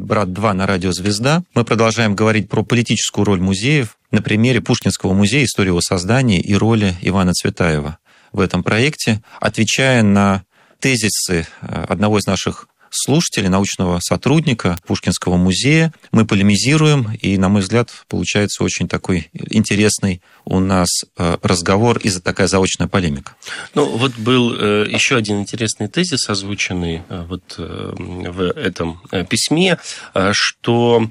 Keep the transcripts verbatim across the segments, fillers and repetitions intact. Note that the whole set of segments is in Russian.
«Брат-два» на радио «Звезда». Мы продолжаем говорить про политическую роль музеев на примере Пушкинского музея, истории его создания и роли Ивана Цветаева в этом проекте, отвечая на тезисы одного из наших слушателей, научного сотрудника Пушкинского музея. Мы полемизируем, и, на мой взгляд, получается очень такой интересный у нас разговор и такая заочная полемика. Ну, вот был еще один интересный тезис, озвученный вот в этом письме, что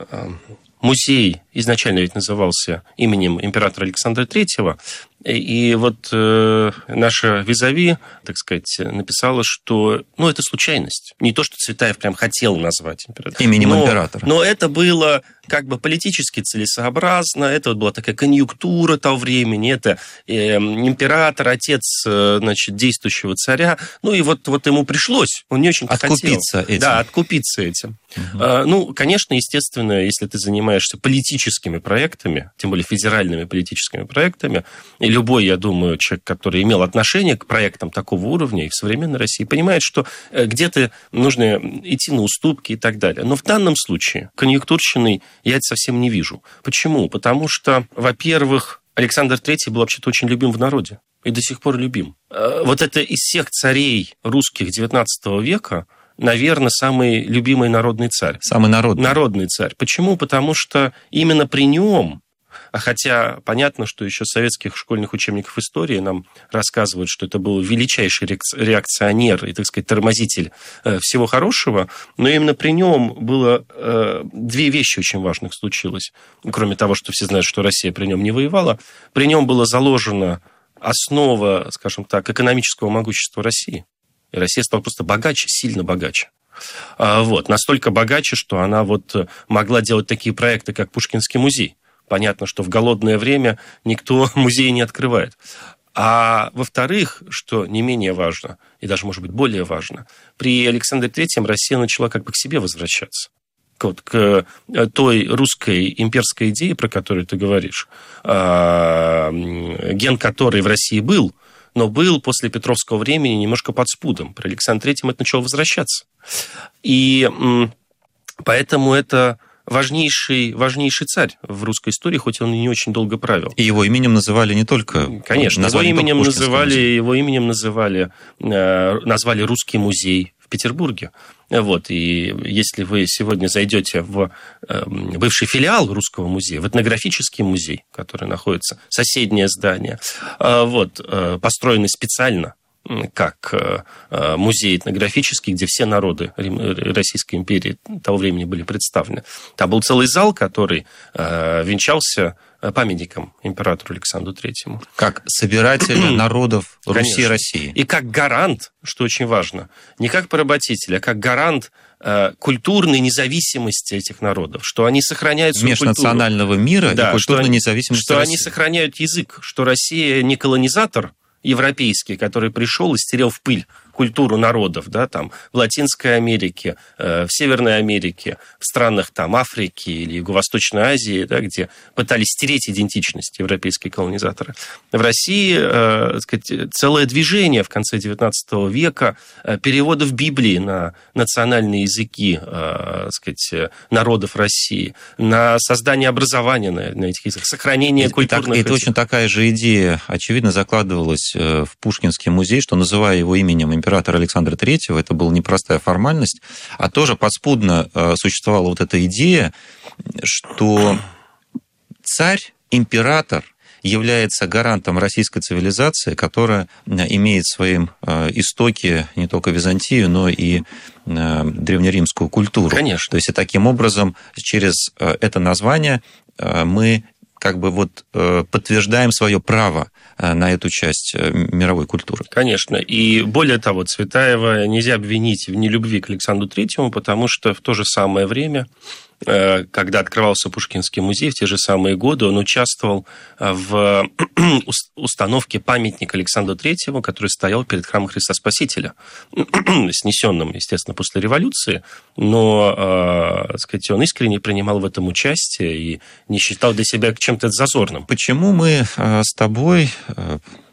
музей изначально ведь назывался именем императора Александра Третьего, и вот э, наша визави, так сказать, написала, что ну, это случайность. Не то, что Цветаев прям хотел назвать императора. Именем но, императора. Но это было как бы политически целесообразно, это вот была такая конъюнктура того времени, это э, император, отец, э, значит, действующего царя, ну и вот, вот ему пришлось, он не очень хотел. Откупиться этим. Да, откупиться этим. Угу. А, ну, конечно, естественно, если ты занимаешься политическими проектами, тем более федеральными политическими проектами, и любой, я думаю, человек, который имел отношение к проектам такого уровня и в современной России, понимает, что где-то нужно идти на уступки и так далее. Но в данном случае конъюнктурщиной я это совсем не вижу. Почему? Потому что, во-первых, Александр Третий был вообще-то очень любим в народе и до сих пор любим. Вот это из всех царей русских девятнадцатого века, наверное, самый любимый народный царь. Самый народный. Народный царь. Почему? Потому что именно при нем, хотя понятно, что еще с советских школьных учебников истории нам рассказывают, что это был величайший реакционер и, так сказать, тормозитель всего хорошего, но именно при нем было две вещи очень важных случилось. Кроме того, что все знают, что Россия при нем не воевала, при нем была заложена основа, скажем так, экономического могущества России. И Россия стала просто богаче, сильно богаче. Вот. Настолько богаче, что она вот могла делать такие проекты, как Пушкинский музей. Понятно, что в голодное время никто музей не открывает. А во-вторых, что не менее важно, и даже, может быть, более важно, при Александре Третьем Россия начала как бы к себе возвращаться. Вот, к той русской имперской идее, про которую ты говоришь, ген которой в России был, но был после Петровского времени немножко под спудом. При Александре Третьем это начало возвращаться. И поэтому это важнейший, важнейший царь в русской истории, хоть он и не очень долго правил. И его именем называли не только... Конечно, его именем, называли, его именем называли, назвали Русский музей в Петербурге. Вот, и если вы сегодня зайдете в бывший филиал Русского музея, в этнографический музей, который находится, соседнее здание, вот, построенный специально как музей этнографический, где все народы Российской империи того времени были представлены. Там был целый зал, который венчался памятником императору Александру Третьему. Как собиратель народов Руси и России. И как гарант, что очень важно, не как поработитель, а как гарант культурной независимости этих народов, что они сохраняют свою культуру. Межнационального мира, да, и культурной независимости что России. Что они сохраняют язык, что Россия не колонизатор европейский, который пришел и стерел в пыль культуру народов, да, там, в Латинской Америке, э, в Северной Америке, в странах там, Африки или Юго-Восточной Азии, да, где пытались стереть идентичность европейские колонизаторы. В России э, сказать, целое движение в конце девятнадцатого века э, переводов Библии на национальные языки э, сказать, народов России, на создание образования на, на этих языках, сохранение культурных... И, и точно такая же идея, очевидно, закладывалась в Пушкинский музей, что, называя его именем императора Александра Третьего, это была непростая формальность, а тоже подспудно существовала вот эта идея, что царь, император является гарантом российской цивилизации, которая имеет своим истоки не только Византию, но и древнеримскую культуру. Конечно. То есть, и таким образом, через это название мы как бы вот подтверждаем свое право на эту часть мировой культуры. Конечно. И более того, Цветаева нельзя обвинить в нелюбви к Александру Третьему, потому что в то же самое время, когда открывался Пушкинский музей, в те же самые годы он участвовал в установке памятника Александру Третьему, который стоял перед храмом Христа Спасителя, снесенным, естественно, после революции, но, так сказать, он искренне принимал в этом участие и не считал для себя чем-то зазорным. Почему мы с тобой,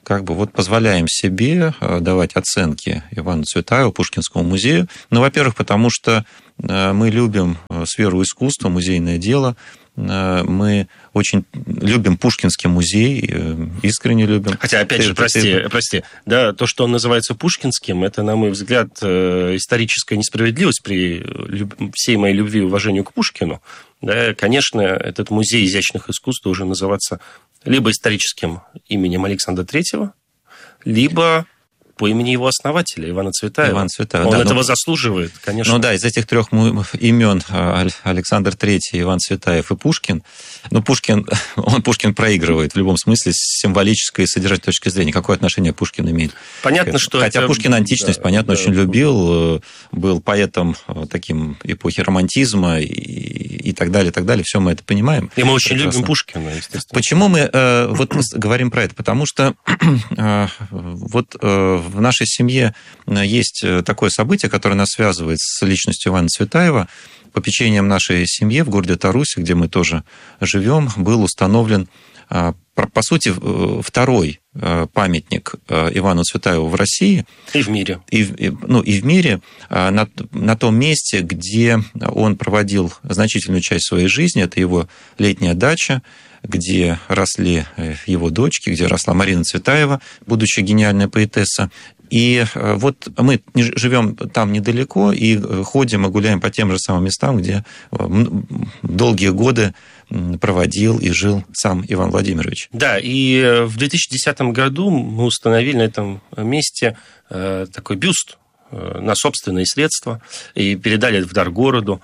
как бы вот позволяем себе давать оценки Ивану Цветаеву, Пушкинскому музею. Ну, во-первых, потому что мы любим сферу искусства, музейное дело. Мы очень любим Пушкинский музей, искренне любим. Хотя, опять же, прости, прости, да, то, что он называется Пушкинским, это, на мой взгляд, историческая несправедливость при всей моей любви и уважению к Пушкину. Да, конечно, этот музей изящных искусств должен называться либо историческим именем Александра Третьего, либо по имени его основателя, Ивана Цветаева. Иван Цветаев, Он да, этого ну, заслуживает, конечно. Ну да, из этих трех имен Александр Третий, Иван Цветаев и Пушкин. Ну, Пушкин, он Пушкин проигрывает в любом смысле с символической и содержательной точки зрения. Какое отношение Пушкин имеет? Понятно, что Хотя это... Пушкин античность, да, понятно, да, очень любил, был поэтом таким эпохи романтизма и, и так далее, и так далее. Все мы это понимаем. И мы очень прекрасно. Любим Пушкина, естественно. Почему мы э, вот говорим про это? Потому что э, вот э, в нашей семье есть такое событие, которое нас связывает с личностью Ивана Цветаева. Попечением нашей семьи в городе Тарусе, где мы тоже живем, был установлен, по сути, второй памятник Ивану Цветаеву в России. И в мире. И, ну, и в мире, на, на том месте, где он проводил значительную часть своей жизни. Это его летняя дача, где росли его дочки, где росла Марина Цветаева, будущая гениальная поэтесса. И вот мы живем там недалеко и ходим и гуляем по тем же самым местам, где долгие годы проводил и жил сам Иван Владимирович. Да, и в две тысячи десятом году мы установили на этом месте такой бюст на собственные средства и передали в дар городу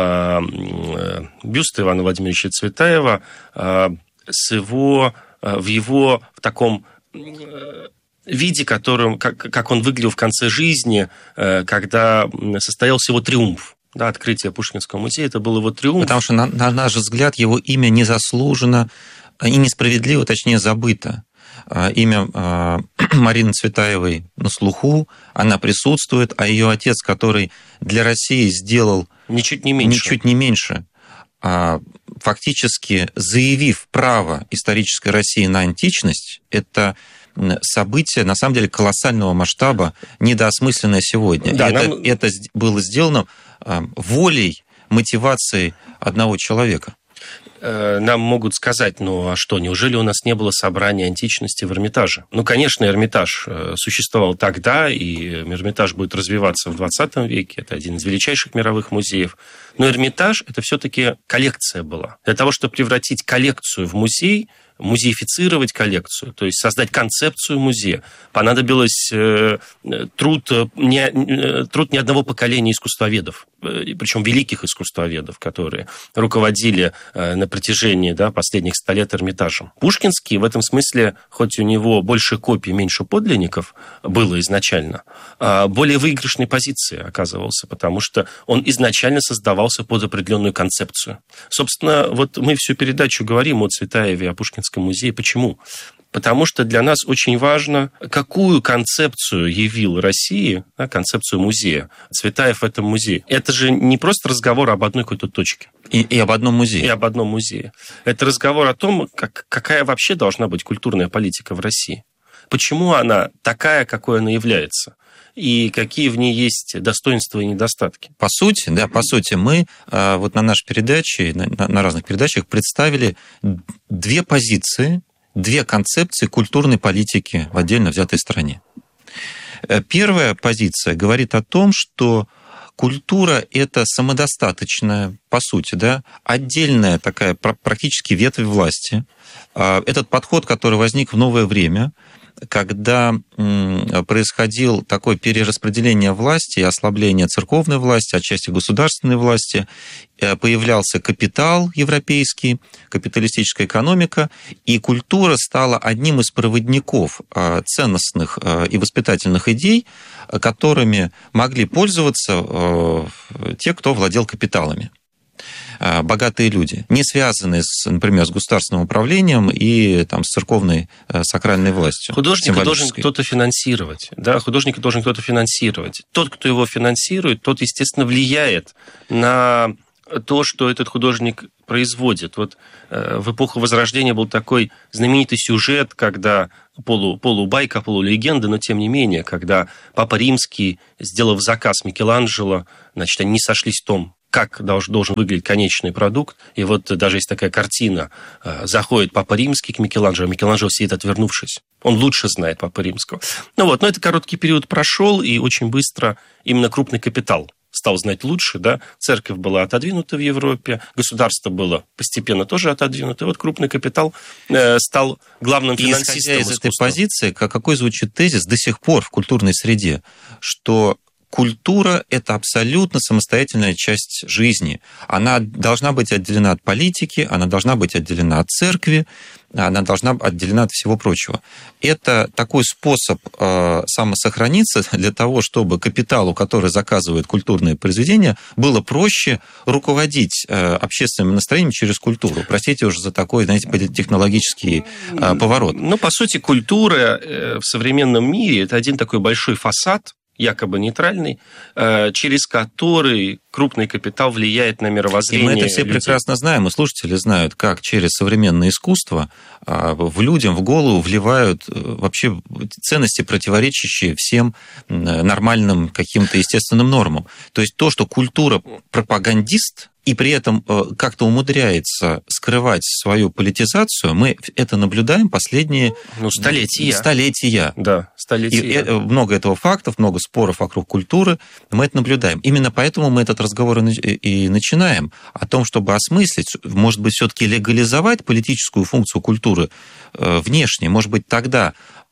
бюст Ивана Владимировича Цветаева с его, в его в таком виде, которым, как, как он выглядел в конце жизни, когда состоялся его триумф. Да, открытие Пушкинского музея, это был его триумф. Потому что, на, на наш взгляд, его имя незаслуженно и несправедливо, точнее, забыто. Имя Марины Цветаевой на слуху, она присутствует, а ее отец, который для России сделал ничуть не меньше, ничуть не меньше, фактически заявив право исторической России на античность, это событие, на самом деле, колоссального масштаба, недоосмысленное сегодня. Да, это, нам... это было сделано волей, мотивацией одного человека. Нам могут сказать, ну а что, неужели у нас не было собрания античности в Эрмитаже? Ну, конечно, Эрмитаж существовал тогда, и Эрмитаж будет развиваться в двадцатом веке, это один из величайших мировых музеев. Но Эрмитаж – это все-таки коллекция была. Для того, чтобы превратить коллекцию в музей, музеифицировать коллекцию, то есть создать концепцию музея, понадобилось э, труд, не, труд ни одного поколения искусствоведов, причем великих искусствоведов, которые руководили э, на протяжении да, последних ста лет Эрмитажем. Пушкинский в этом смысле, хоть у него больше копий, меньше подлинников было изначально, э, более выигрышной позиции оказывался, потому что он изначально создавался под определенную концепцию. Собственно, вот мы всю передачу говорим о Цветаеве, о Пушкинском музее. Почему? Потому что для нас очень важно, какую концепцию явил России, да, концепцию музея, Цветаев в этом музее. Это же не просто разговор об одной какой-то точке. И, и об одном музее. И об одном музее. Это разговор о том, как, какая вообще должна быть культурная политика в России. Почему она такая, какой она является. И какие в ней есть достоинства и недостатки. По сути, да, по сути, мы вот на нашей передаче, на, на разных передачах представили две позиции, две концепции культурной политики в отдельно взятой стране. Первая позиция говорит о том, что культура – это самодостаточная, по сути, да, отдельная такая практически ветвь власти. Этот подход, который возник в новое время, когда происходило такое перераспределение власти и ослабление церковной власти, отчасти государственной власти, появлялся капитал европейский, капиталистическая экономика, и культура стала одним из проводников ценностных и воспитательных идей, которыми могли пользоваться те, кто владел капиталами. Богатые люди, не связанные, с, например, с государственным управлением и там, с церковной сакральной властью. Художника должен кто-то финансировать. Да? Художника должен кто-то финансировать. Тот, кто его финансирует, тот, естественно, влияет на то, что этот художник производит. Вот э, в эпоху Возрождения был такой знаменитый сюжет, когда полу, полубайка, полулегенда, но тем не менее, когда Папа Римский, сделав заказ Микеланджело, значит, они не сошлись в том, как должен, должен выглядеть конечный продукт. И вот даже есть такая картина. Заходит Папа Римский к Микеланджело, Микеланджело сидит, отвернувшись. Он лучше знает Папу Римского. Ну вот, но этот короткий период прошел, и очень быстро именно крупный капитал стал знать лучше, да, церковь была отодвинута в Европе, государство было постепенно тоже отодвинуто, и вот крупный капитал э, стал главным финансистом искусства. И исходя из этой позиции, какой звучит тезис до сих пор в культурной среде, что культура – это абсолютно самостоятельная часть жизни. Она должна быть отделена от политики, она должна быть отделена от церкви, она должна быть отделена от всего прочего. Это такой способ э, самосохраниться для того, чтобы капиталу, который заказывает культурные произведения, было проще руководить э, общественным настроением через культуру. Простите уже за такой, знаете, технологический э, поворот. Ну, по сути, культура э, в современном мире – это один такой большой фасад, якобы нейтральный, через который крупный капитал влияет на мировоззрение людей. И мы это все людей. Прекрасно знаем, и слушатели знают, как через современное искусство в людям в голову вливают вообще ценности, противоречащие всем нормальным каким-то естественным нормам. То есть то, что культура пропагандист, и при этом как-то умудряется скрывать свою политизацию, мы это наблюдаем последние ну, столетия. столетия. Да, столетия. И много этого фактов, много споров вокруг культуры, мы это наблюдаем. Именно поэтому мы этот разговор и начинаем о том, чтобы осмыслить, может быть, все-таки легализовать политическую функцию культуры внешне, может быть, тогда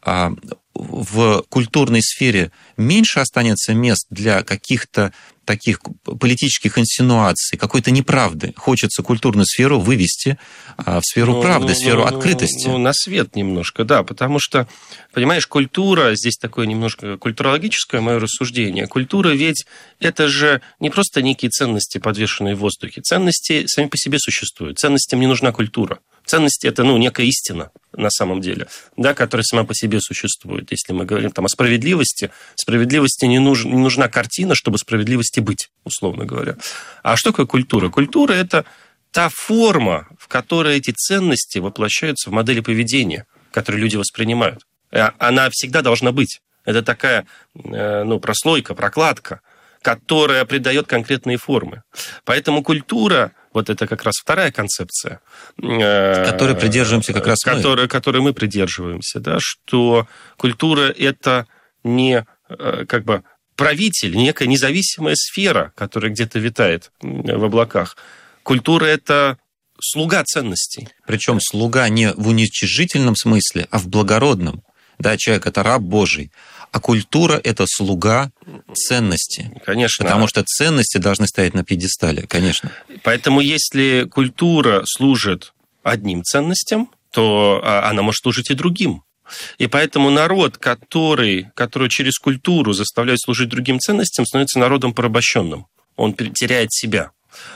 в культурной сфере меньше останется мест для каких-то таких политических инсинуаций, какой-то неправды. Хочется культурную сферу вывести в сферу ну, правды, ну, сферу ну, открытости. Ну, на свет немножко, да, потому что, понимаешь, культура, здесь такое немножко культурологическое мое рассуждение, культура ведь это же не просто некие ценности, подвешенные в воздухе. Ценности сами по себе существуют. Ценностям не нужна культура. Ценности – это, ну, некая истина на самом деле, да, которая сама по себе существует. Если мы говорим там, о справедливости, справедливости не, нуж, не нужна картина, чтобы справедливости быть, условно говоря. А что такое культура? Культура – это та форма, в которой эти ценности воплощаются в модели поведения, которые люди воспринимают. Она всегда должна быть. Это такая, ну, прослойка, прокладка, которая придает конкретные формы. Поэтому культура... Вот это как раз вторая концепция. Которой придерживаемся как раз которой, мы. Которой мы придерживаемся, да, что культура – это не как бы правитель, некая независимая сфера, которая где-то витает в облаках. Культура – это слуга ценностей. Причем слуга не в уничижительном смысле, а в благородном. Да, человек – это раб Божий. А культура – это слуга ценности. Конечно. Потому что ценности должны стоять на пьедестале, конечно. Поэтому если культура служит одним ценностям, то она может служить и другим. И поэтому народ, который, который через культуру заставляет служить другим ценностям, становится народом порабощенным. Он теряет себя.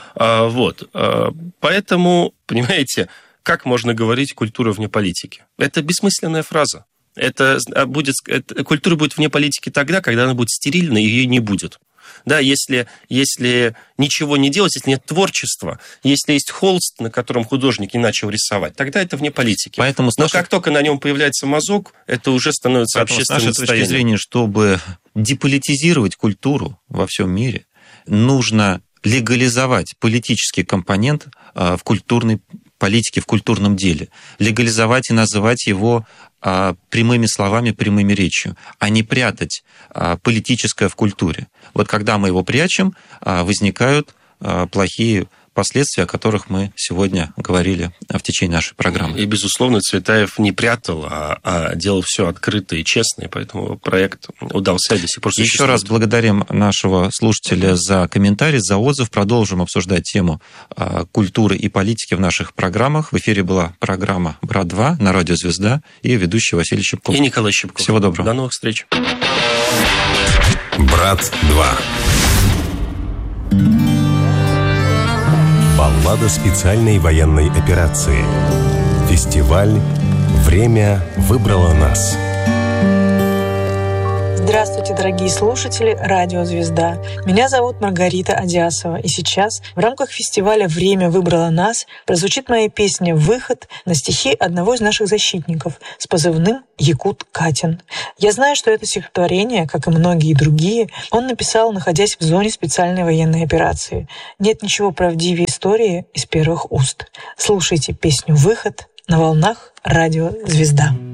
Вот. Поэтому, понимаете, как можно говорить «культура вне политики»? Это бессмысленная фраза. Это будет, это, культура будет вне политики тогда, когда она будет стерильна, и ее не будет. Да, если, если ничего не делать, если нет творчества, если есть холст, на котором художник не начал рисовать, тогда это вне политики. Поэтому Но нашей... как только на нем появляется мазок, это уже становится Поэтому общественным достоянием. С нашей точки зрения, чтобы деполитизировать культуру во всем мире, нужно легализовать политический компонент в культурной политике, в культурном деле. Легализовать и называть его а, прямыми словами, прямыми речью, а не прятать а, политическое в культуре. Вот когда мы его прячем, а, возникают а, плохие последствия, о которых мы сегодня говорили в течение нашей программы. И, безусловно, Цветаев не прятал, а, а делал все открыто и честно, и поэтому проект удался и до сих пор существует. Еще раз благодарим нашего слушателя за комментарий, за отзыв. Продолжим обсуждать тему культуры и политики в наших программах. В эфире была программа «Брат-два» на радио «Звезда» и ведущий Василий Щипков. И Николай Щипков. Всего доброго. До новых встреч. «Брат-два». Баллада специальной военной операции. Фестиваль «Время выбрало нас». Здравствуйте, дорогие слушатели Радио Звезда. Меня зовут Маргарита Адиасова, и сейчас в рамках фестиваля «Время выбрало нас» прозвучит моя песня «Выход» на стихи одного из наших защитников с позывным Якут Катин. Я знаю, что это стихотворение, как и многие другие, он написал, находясь в зоне специальной военной операции. Нет ничего правдивее истории из первых уст. Слушайте песню «Выход» на волнах Радио Звезда.